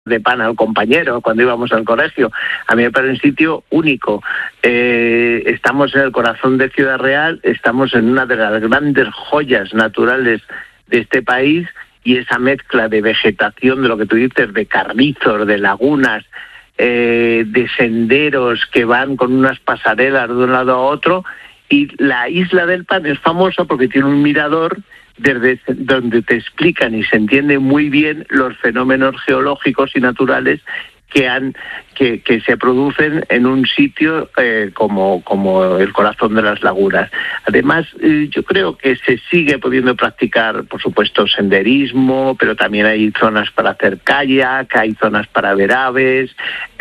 de pan al compañero cuando íbamos al colegio. A mí me parece un sitio único. Estamos en el corazón de Ciudad Real, estamos en una de las grandes joyas naturales de este país, y esa mezcla de vegetación, de lo que tú dices, de carrizos, de lagunas, de senderos que van con unas pasarelas de un lado a otro, y la Isla del Pan es famosa porque tiene un mirador desde donde te explican y se entiende muy bien los fenómenos geológicos y naturales que se producen en un sitio como el corazón de las lagunas. Además, yo creo que se sigue pudiendo practicar, por supuesto, senderismo, pero también hay zonas para hacer kayak, hay zonas para ver aves.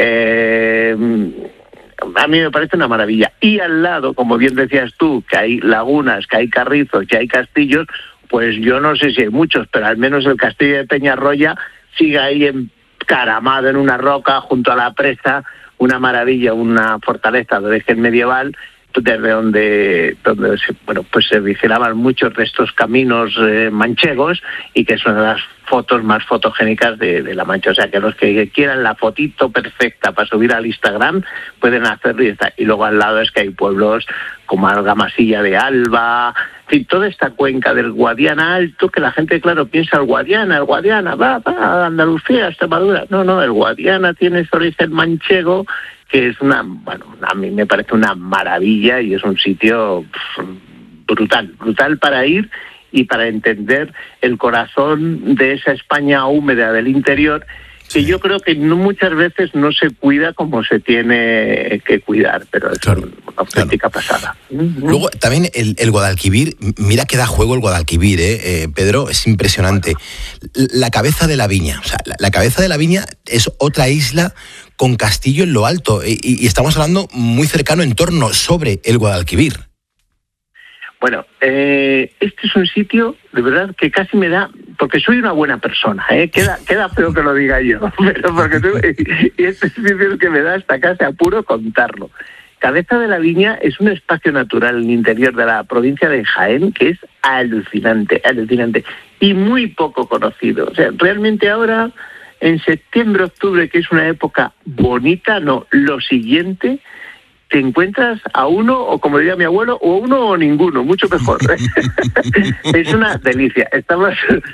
A mí me parece una maravilla. Y al lado, como bien decías tú, que hay lagunas, que hay carrizos, que hay castillos, pues yo no sé si hay muchos, pero al menos el castillo de Peñarroya sigue ahí encaramado en una roca junto a la presa, una maravilla, una fortaleza de origen medieval, desde donde se vigilaban muchos de estos caminos manchegos, y que es una de las fotos más fotogénicas de La Mancha. O sea, que los que quieran la fotito perfecta para subir al Instagram pueden hacerlo, y está. Y luego al lado es que hay pueblos como Argamasilla de Alba, en fin, toda esta cuenca del Guadiana Alto, que la gente, claro, piensa el Guadiana, va a Andalucía, Extremadura. No, el Guadiana tiene ese origen manchego, que es a mí me parece una maravilla, y es un sitio brutal para ir y para entender el corazón de esa España húmeda del interior, que yo creo que muchas veces no se cuida como se tiene que cuidar, pero es una auténtica pasada. Luego, también el Guadalquivir, mira que da juego el Guadalquivir, Pedro, es impresionante. La Cabeza de la Viña, o sea, la Cabeza de la Viña es otra isla con castillo en lo alto, y estamos hablando muy cercano en torno sobre el Guadalquivir. Bueno, este es un sitio, de verdad, que casi me da, porque soy una buena persona, queda feo que lo diga yo, pero y este es un sitio que me da hasta casi apuro contarlo. Cabeza de la Viña es un espacio natural en el interior de la provincia de Jaén que es alucinante, y muy poco conocido. O sea, realmente ahora, en septiembre, octubre, que es una época bonita, lo siguiente, te encuentras a uno, o como diría mi abuelo, o uno o ninguno, mucho mejor. Es una delicia. Estamos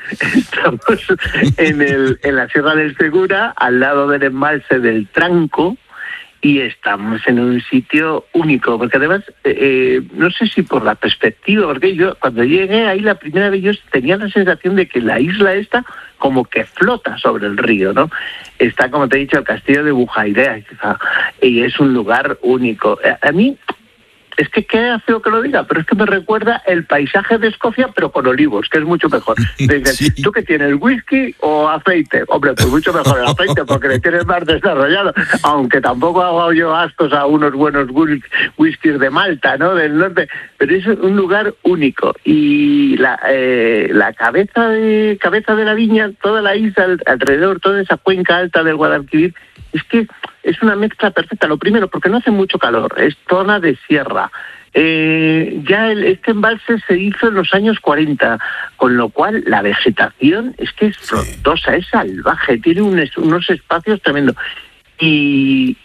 en la Sierra del Segura, al lado del embalse del Tranco, y estamos en un sitio único, porque además, no sé si por la perspectiva, porque yo cuando llegué ahí la primera vez yo tenía la sensación de que la isla esta como que flota sobre el río, ¿no? Está, como te he dicho, el castillo de Bujaidea, y es un lugar único. A mí, es que queda feo que lo diga, pero es que me recuerda el paisaje de Escocia, pero con olivos, que es mucho mejor. Dicen, ¿tú qué tienes, whisky o aceite? Hombre, pues mucho mejor el aceite, porque le tienes más desarrollado, aunque tampoco hago yo ascos a unos buenos whiskies de Malta, ¿no?, del norte, pero es un lugar único. Y la cabeza de la Viña, toda la isla alrededor, toda esa cuenca alta del Guadalquivir, es que es una mezcla perfecta. Lo primero, porque no hace mucho calor, es zona de sierra. Este embalse se hizo en los años 40, con lo cual la vegetación es que es frondosa, es salvaje, tiene unos espacios tremendos. Y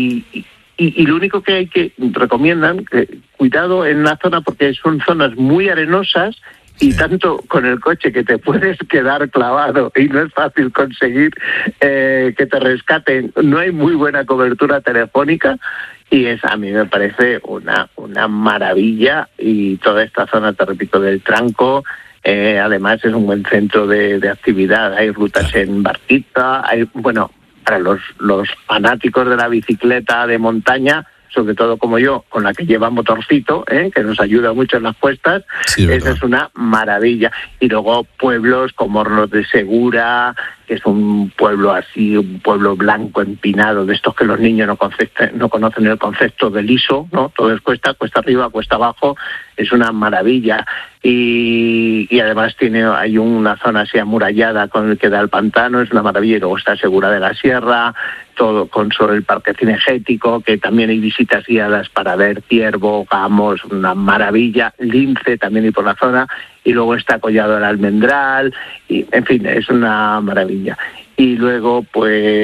lo único que recomiendan, cuidado en la zona, porque son zonas muy arenosas, y tanto con el coche que te puedes quedar clavado y no es fácil conseguir que te rescaten. No hay muy buena cobertura telefónica, y a mí me parece una maravilla. Y toda esta zona, te repito, del Tranco, además es un buen centro de actividad. Hay rutas en barquita, para los fanáticos de la bicicleta de montaña, sobre todo como yo, con la que lleva motorcito, que nos ayuda mucho en las cuestas, esa es una maravilla. Y luego pueblos como Hornos de Segura, que es un pueblo blanco empinado, de estos que los niños no conocen el concepto de liso, ¿no? Todo es cuesta arriba, cuesta abajo, es una maravilla. Y además hay una zona así amurallada con el que da el pantano, es una maravilla. Y luego está Segura de la Sierra, todo sobre el parque cinegético, que también hay visitas guiadas para ver ciervo, gamos, una maravilla. Lince también hay por la zona, y luego está Collado del Almendral, y en fin, es una maravilla. y luego pues